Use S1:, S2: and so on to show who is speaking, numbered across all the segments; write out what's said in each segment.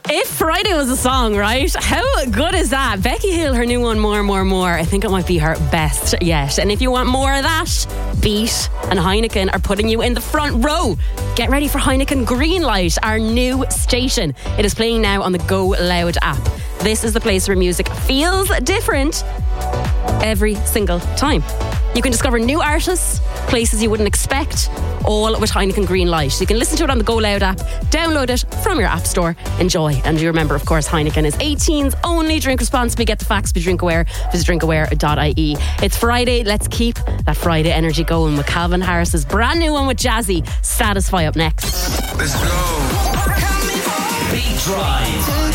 S1: If Friday was a song, right? How good is that? Becky Hill, her new one, More. I think it might be her best yet. And if you want more of that, Beat and Heineken are putting you in the front row. Get ready for Heineken Greenlight, our new station. It is playing now on the Go Loud app. This is the place where music feels different every single time. You can discover new artists, places you wouldn't expect, all with Heineken Greenlight. You can listen to it on the Go Loud app, download it from your app store, enjoy. And you remember, of course, Heineken is 18s only. Drink responsibly. Get the facts. Be drink aware. Visit drinkaware.ie. It's Friday. Let's keep that Friday energy going with Calvin Harris's brand new one with Jazzy. Satisfy up next.
S2: Let's go.
S3: Beat Drive.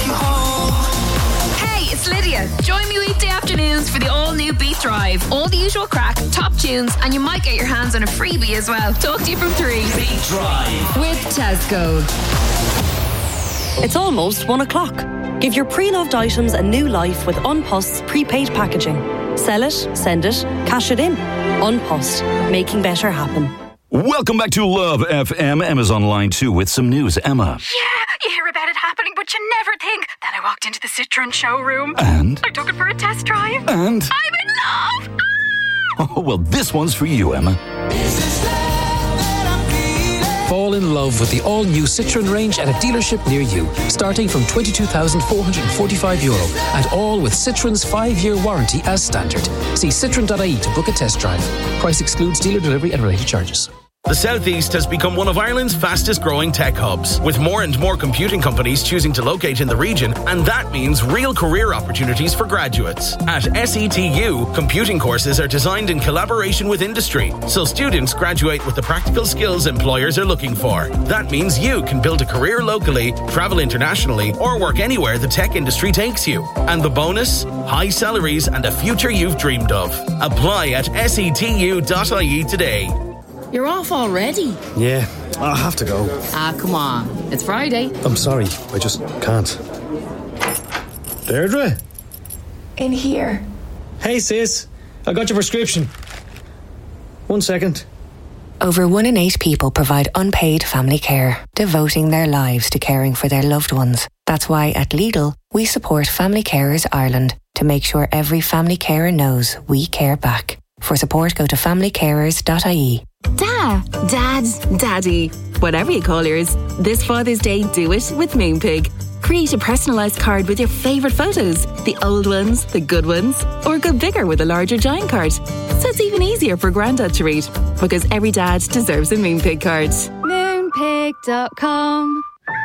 S4: It's Lydia. Join me weekday afternoons for the all-new Beat Drive. All the usual crack, top tunes, and you might get your hands on a freebie as well. Talk to you from 3.
S3: Beat Drive
S4: with Tesco.
S5: It's almost 1 o'clock. Give your pre-loved items a new life with Unpost's prepaid packaging. Sell it, send it, cash it in. Unpost, making better happen.
S6: Welcome back to Love FM. Emma's on line 2 with some news. Emma.
S7: Yeah, you hear about it happening, but you never think. Then I walked into the Citroen showroom.
S6: And?
S7: I took it for a test drive.
S6: And?
S7: I'm in love!
S6: Oh, well, this one's for you, Emma.
S8: Fall in love with the all-new Citroen range at a dealership near you, starting from €22,445, and all with Citroen's 5-year warranty as standard. See citroen.ie to book a test drive. Price excludes dealer delivery and related charges.
S9: The South East has become one of Ireland's fastest growing tech hubs, with more and more computing companies choosing to locate in the region, and that means real career opportunities for graduates. At SETU, computing courses are designed in collaboration with industry, so students graduate with the practical skills employers are looking for. That means you can build a career locally, travel internationally, or work anywhere the tech industry takes you. And the bonus? High salaries and a future you've dreamed of. Apply at setu.ie today.
S10: You're off already?
S11: Yeah, I have to go.
S10: Come on. It's Friday.
S11: I'm sorry, I just can't. Deirdre?
S12: In here.
S11: Hey sis, I got your prescription. 1 second.
S13: Over 1 in 8 people provide unpaid family care, devoting their lives to caring for their loved ones. That's why at Lidl, we support Family Carers Ireland to make sure every family carer knows we care back. For support, go to familycarers.ie.
S14: Dad, Daddy, whatever you call yours, this Father's Day, do it with Moonpig. Create a personalised card with your favourite photos, the old ones, the good ones, or go bigger with a larger giant card. So it's even easier for Grandad to read, because every dad deserves a Moonpig card.
S15: Moonpig.com.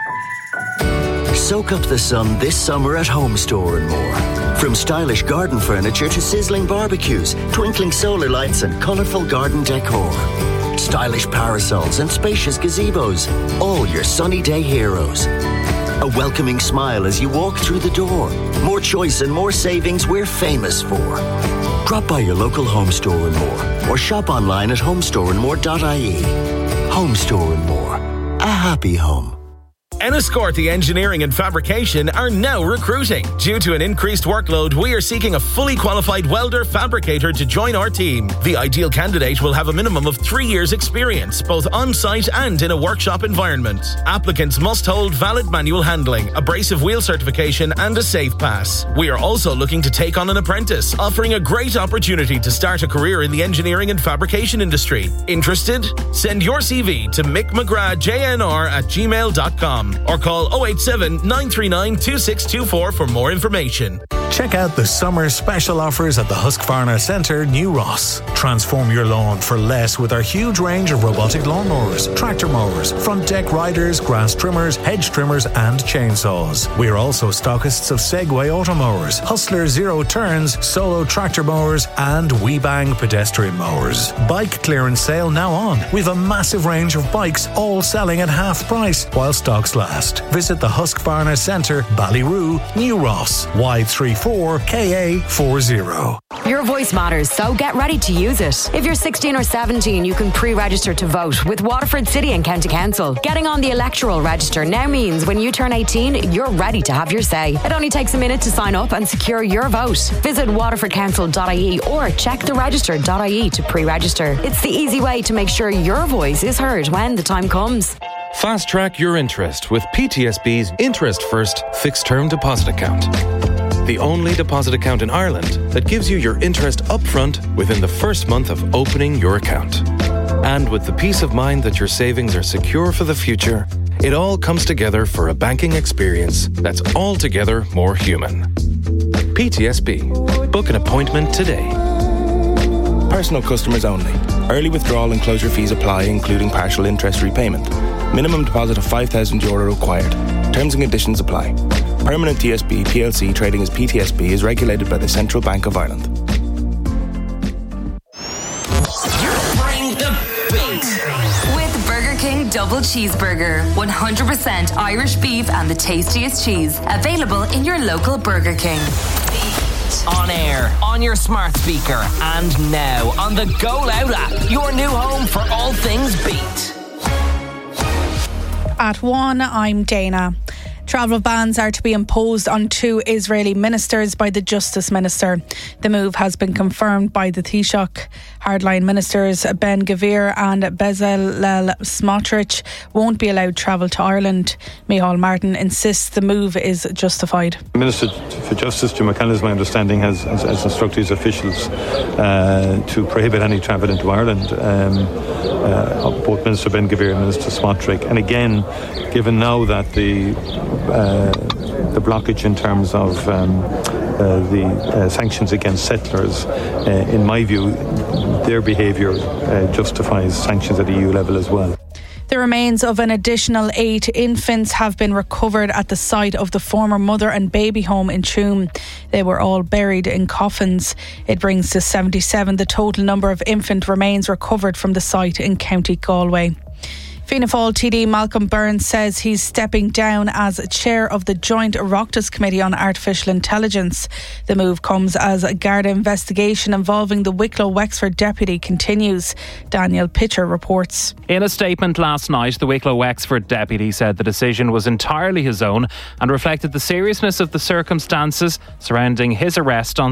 S16: Soak up the sun this summer at Home Store and More. From stylish garden furniture to sizzling barbecues, twinkling solar lights and colourful garden decor. Stylish parasols and spacious gazebos. All your sunny day heroes. A welcoming smile as you walk through the door. More choice and more savings we're famous for. Drop by your local Home Store and More, or shop online at homestoreandmore.ie. Home Store and More. A happy home.
S9: Enniscorthy Engineering and Fabrication are now recruiting. Due to an increased workload, we are seeking a fully qualified welder fabricator to join our team. The ideal candidate will have a minimum of 3 years experience, both on-site and in a workshop environment. Applicants must hold valid manual handling, abrasive wheel certification and a safe pass. We are also looking to take on an apprentice, offering a great opportunity to start a career in the engineering and fabrication industry. Interested? Send your CV to mickmcgrathjnr@gmail.com. or call 087 939 2624 for more information.
S17: Check out the summer special offers at the Husqvarna Centre, New Ross. Transform your lawn for less with our huge range of robotic lawnmowers, tractor mowers, front deck riders, grass trimmers, hedge trimmers and chainsaws. We are also stockists of Segway automowers, Hustler Zero Turns, Solo tractor mowers and WeBang pedestrian mowers. Bike clearance sale now on. We've a massive range of bikes all selling at half price while stocks last. Visit the Husqvarna Centre, Ballyroo, New Ross, Y34KA40.
S18: Your voice matters, so get ready to use it. If you're 16 or 17, you can pre-register to vote with Waterford City and County Council. Getting on the electoral register now means when you turn 18, you're ready to have your say. It only takes a minute to sign up and secure your vote. Visit waterfordcouncil.ie or check the register.ie to pre-register. It's the easy way to make sure your voice is heard when the time comes.
S15: Fast track your interest with PTSB's Interest First Fixed Term Deposit Account. The only deposit account in Ireland that gives you your interest upfront within the first month of opening your account. And with the peace of mind that your savings are secure for the future, it all comes together for a banking experience that's altogether more human. PTSB. Book an appointment today.
S19: Personal customers only. Early withdrawal and closure fees apply, including partial interest repayment. Minimum deposit of €5,000 required. Terms and conditions apply. Permanent TSB PLC trading as PTSB is regulated by the Central Bank of Ireland.
S3: Bring the beat.
S20: With Burger King Double Cheeseburger. 100% Irish beef and the tastiest cheese. Available in your local Burger King.
S3: On air, on your smart speaker, and now on the Go Loud app, your new home for all things beat.
S21: At 1, I'm Dana. Travel bans are to be imposed on 2 Israeli ministers by the Justice Minister. The move has been confirmed by the Taoiseach. Hardline ministers Ben Gvir and Bezalel Smotrich won't be allowed travel to Ireland. Micheál Martin insists the move is justified.
S22: The Minister for Justice, Jim McCann, as my understanding, has instructed his officials to prohibit any travel into Ireland. Both Minister Ben Gvir and Minister Smotrich. And again, given now that the blockage in terms of the sanctions against settlers, in my view, their behaviour justifies sanctions at EU level as well.
S21: The remains of an additional 8 infants have been recovered at the site of the former mother and baby home in Tuam. They were all buried in coffins. It brings to 77 the total number of infant remains recovered from the site in County Galway. Fianna Fáil TD Malcolm Byrne says he's stepping down as chair of the Joint Oireachtas Committee on Artificial Intelligence. The move comes as a Garda investigation involving the Wicklow Wexford deputy continues. Daniel Pitcher reports.
S23: In a statement last night, the Wicklow Wexford deputy said the decision was entirely his own and reflected the seriousness of the circumstances surrounding his arrest on